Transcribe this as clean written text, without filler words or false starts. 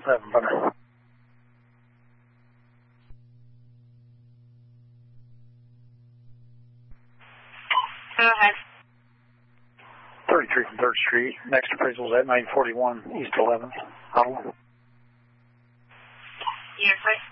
11, bye. 33 from 3rd Street. Next appraisal is at 941 East 11th. Yes,